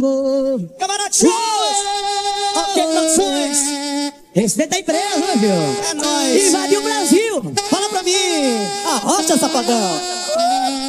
Camarada Shows! Ok, Produções! Esse daí tá empresa, viu? É nóis! Invadiu o Brasil! Fala pra mim! Arrocha, safadão!